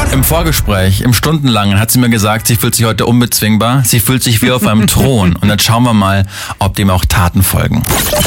Im Vorgespräch, im Stundenlangen, hat sie mir gesagt, sie fühlt sich heute unbezwingbar. Sie fühlt sich wie auf einem Thron. Und jetzt schauen wir mal, ob dem auch Taten folgen.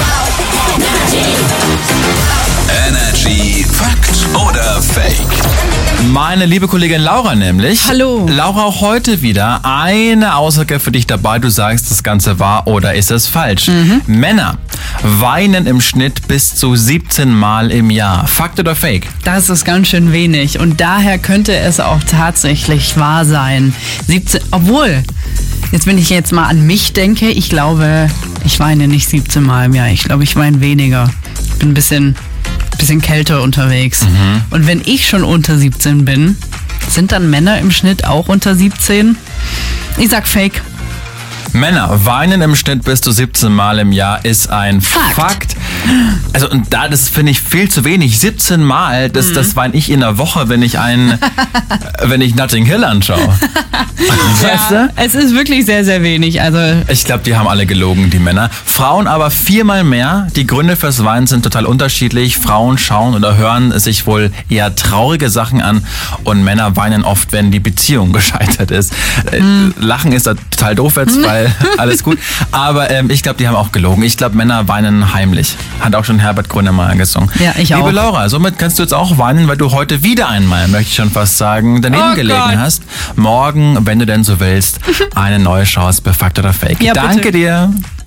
Energy Fakt oder Fake? Meine liebe Kollegin Laura nämlich. Hallo. Laura, auch heute wieder eine Aussage für dich dabei. Du sagst, das Ganze wahr oder ist es falsch? Männer weinen im Schnitt bis zu 17 Mal im Jahr. Fakt oder Fake? Das ist ganz schön wenig und daher könnte es auch tatsächlich wahr sein. 17, obwohl, wenn ich jetzt mal an mich denke, ich glaube, ich weine nicht 17 Mal im Jahr. Ich glaube, ich weine weniger. Ich bin ein bisschen kälter unterwegs. Und wenn ich schon unter 17 bin, sind dann Männer im Schnitt auch unter 17? Ich sag Fake. Männer weinen im Schnitt bis zu 17 Mal im Jahr ist ein Fakt. Also und das finde ich viel zu wenig. 17 Mal, das weine ich in der Woche, wenn ich Notting Hill anschaue. Weißt du? Es ist wirklich sehr, sehr wenig. Also Ich glaube, die haben alle gelogen, die Männer. Frauen aber 4-mal mehr. Die Gründe fürs Weinen sind total unterschiedlich. Frauen schauen oder hören sich wohl eher traurige Sachen an und Männer weinen oft, wenn die Beziehung gescheitert ist. Lachen ist da total doof jetzt, weil alles gut. Aber ich glaube, die haben auch gelogen. Ich glaube, Männer weinen heimlich. Hat auch schon Herbert Grönemeyer gesungen. Ja, ich auch. Liebe Laura, somit kannst du jetzt auch weinen, weil du heute wieder einmal, möchte ich schon fast sagen, daneben gelegen hast. Morgen, wenn du denn so willst, eine neue Chance bei Fakt oder Fake. Ja, Danke bitte. dir.